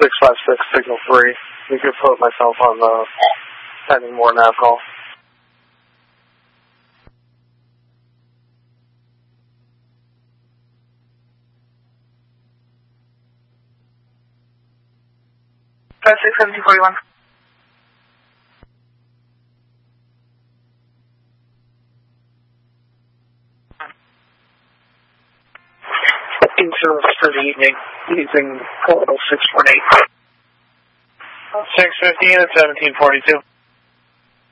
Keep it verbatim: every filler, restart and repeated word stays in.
six five six, signal three. You could put myself on the pending more nav call. five six seven two four one. Service for the evening using portal six one eight. six fifteen and seventeen forty-two.